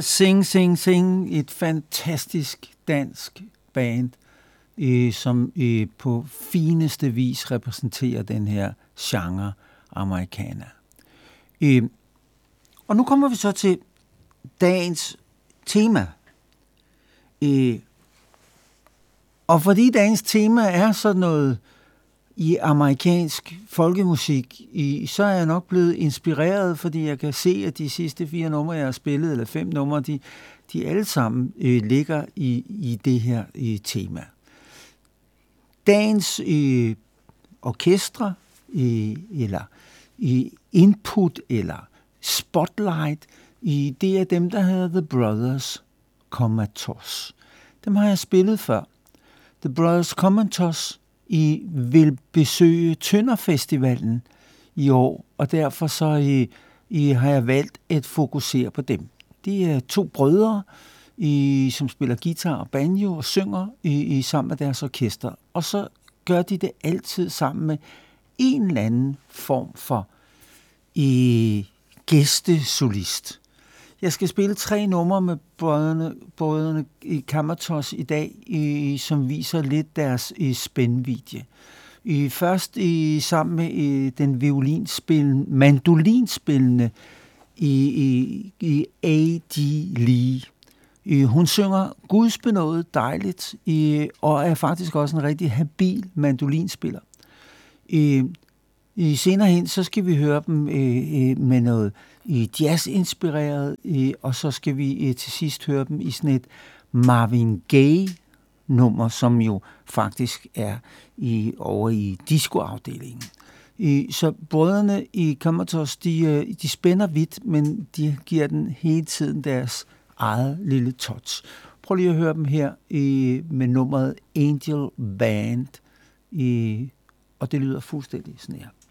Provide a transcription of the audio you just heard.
Sing Sing Sing, et fantastisk dansk band, som på fineste vis repræsenterer den her genre americana. Og nu kommer vi så til dagens tema. Og fordi dagens tema er sådan noget i amerikansk folkemusik, så er jeg nok blevet inspireret, fordi jeg kan se, at de sidste 4 numre, jeg har spillet, eller 5 numre, de alle sammen ligger i det her tema. Dagens orkestre, eller input, eller spotlight, det er dem, der hedder The Brothers Comatose. Dem har jeg spillet før. The Brothers Comatose vil besøge Tønderfestivalen i år, og derfor så har jeg valgt at fokusere på dem. De er 2 brødre, som spiller guitar og banjo og synger sammen med deres orkester. Og så gør de det altid sammen med en eller anden form for gæstesolist. Jeg skal spille 3 numre med brødrene Comatose i dag, som viser lidt deres spændvidde. Først sammen med den mandolinspillende A.D. Lee. Hun synger gudsbenådet dejligt, og er faktisk også en rigtig habil mandolinspiller. Senere hen, så skal vi høre dem med noget jazz-inspireret, og så skal vi til sidst høre dem i sådan et Marvin Gaye-nummer, som jo faktisk er over i disco-afdelingen. Så brødrene i Comatose, de spænder vidt, men de giver den hele tiden deres eget lille touch. Prøv lige at høre dem her med nummeret Angel Band, og det lyder fuldstændig sådan her.